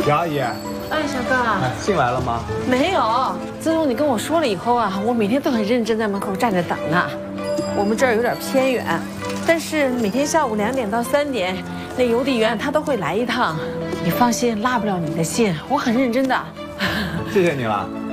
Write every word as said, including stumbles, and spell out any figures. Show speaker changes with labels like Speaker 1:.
Speaker 1: 杨阿姨，
Speaker 2: 哎，小哥，
Speaker 1: 信来了吗？
Speaker 2: 没有。自从你跟我说了以后啊，我每天都很认真在门口站着等呢。我们这儿有点偏远，但是每天下午两点到三点，那邮递员他都会来一趟。你放心，落不了你的信，我很认真的。
Speaker 1: 谢谢你了。